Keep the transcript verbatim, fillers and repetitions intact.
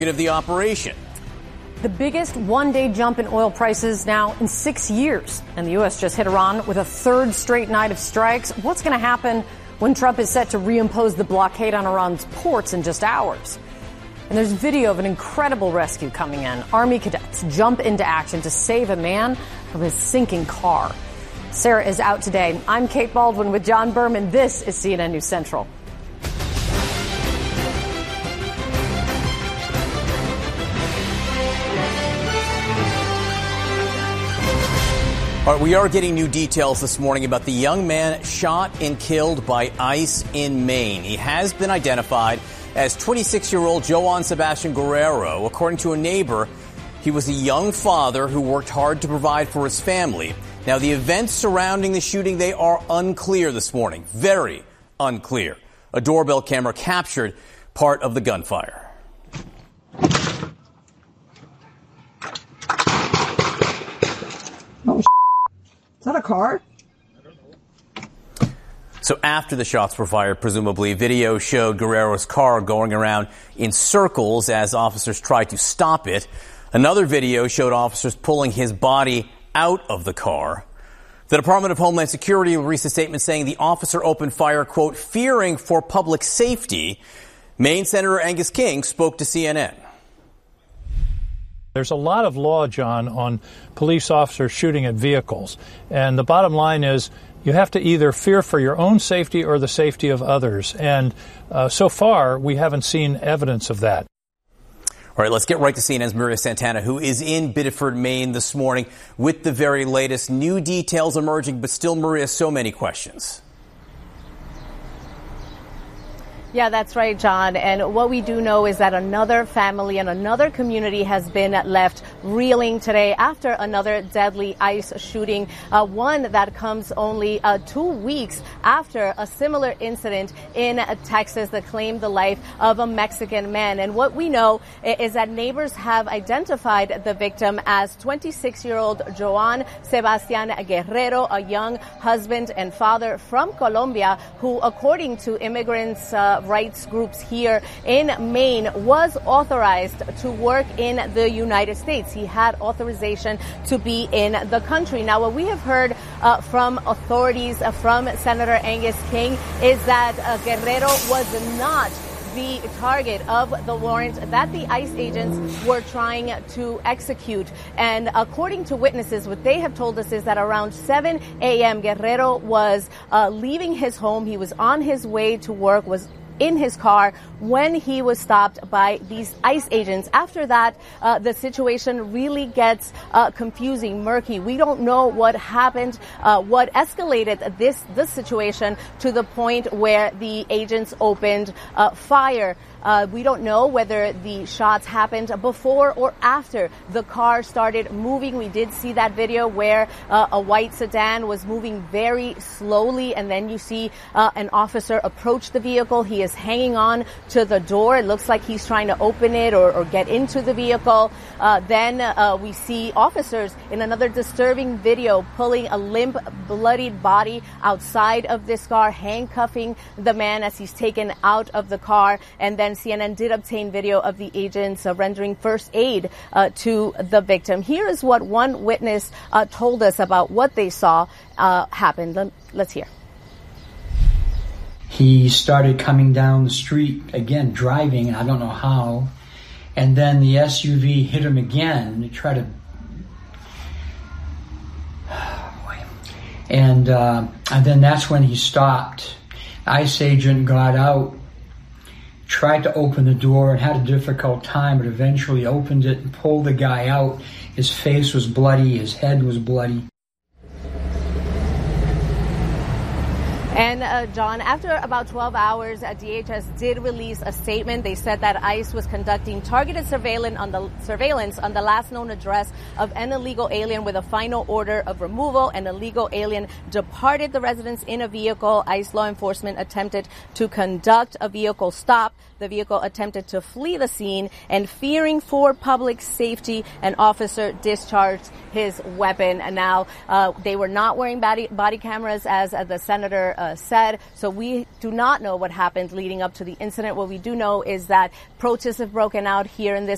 of the operation. The biggest one-day jump in oil prices now in six years. And the U S just hit Iran with a third straight night of strikes. What's going to happen when Trump is set to reimpose the blockade on Iran's ports in just hours? And there's video of an incredible rescue coming in. Army cadets jump into action to save a man from his sinking car. Sarah is out today. I'm Kate Baldwin with John Berman. This is C N N News Central. All right, we are getting new details this morning about the young man shot and killed by ICE in Maine. He has been identified as twenty-six-year-old Joan Sebastian Guerrero. According to a neighbor, he was a young father who worked hard to provide for his family. Now, the events surrounding the shooting, they are unclear this morning. Very unclear. A doorbell camera captured part of the gunfire. Oh, is that a car? So after the shots were fired, presumably, video showed Guerrero's car going around in circles as officers tried to stop it. Another video showed officers pulling his body out of the car. The Department of Homeland Security released a statement saying the officer opened fire, quote, fearing for public safety. Maine Senator Angus King spoke to C N N. There's a lot of law, John, on police officers shooting at vehicles. And the bottom line is you have to either fear for your own safety or the safety of others. And uh, so far, we haven't seen evidence of that. All right, let's get right to C N N's Maria Santana, who is in Biddeford, Maine this morning with the very latest. New details emerging, but still, Maria, so many questions. Yeah, that's right, John. And what we do know is that another family and another community has been left reeling today after another deadly ICE shooting, uh, one that comes only uh, two weeks after a similar incident in uh, Texas that claimed the life of a Mexican man. And what we know is that neighbors have identified the victim as twenty-six-year-old Joan Sebastian Guerrero, a young husband and father from Colombia who, according to immigrants' uh, rights groups here in Maine, was authorized to work in the United States. He had authorization to be in the country. Now, what we have heard uh, from authorities, uh, from Senator Angus King, is that uh, Guerrero was not the target of the warrant that the ICE agents were trying to execute. And according to witnesses, what they have told us is that around seven a.m. Guerrero was uh, leaving his home. He was on his way to work, was in his car when he was stopped by these ICE agents. After that, uh, the situation really gets uh, confusing, murky. We don't know what happened, uh, what escalated this this situation to the point where the agents opened uh, fire. Uh, we don't know whether the shots happened before or after the car started moving. We did see that video where uh, a white sedan was moving very slowly, and then you see uh, an officer approach the vehicle. He is hanging on to the door. It looks like he's trying to open it or, or get into the vehicle. Uh, then uh, we see officers in another disturbing video pulling a limp, bloodied body outside of this car, handcuffing the man as he's taken out of the car. And then C N N did obtain video of the agents uh, rendering first aid uh, to the victim. Here is what one witness uh, told us about what they saw uh, happen. Let, let's hear. He started coming down the street, again, driving, and I don't know how. And then the S U V hit him again to try to... And, uh, and then that's when he stopped. ICE agent got out, tried to open the door and had a difficult time, but eventually opened it and pulled the guy out. His face was bloody, his head was bloody. And, uh, John, after about twelve hours, uh, D H S did release a statement. They said that ICE was conducting targeted surveillance on the surveillance on the last known address of an illegal alien with a final order of removal. An illegal alien departed the residence in a vehicle. ICE law enforcement attempted to conduct a vehicle stop. The vehicle attempted to flee the scene, and fearing for public safety, an officer discharged his weapon. And now uh, they were not wearing body, body cameras, as uh, the senator uh, said. So we do not know what happened leading up to the incident. What we do know is that protests have broken out here in this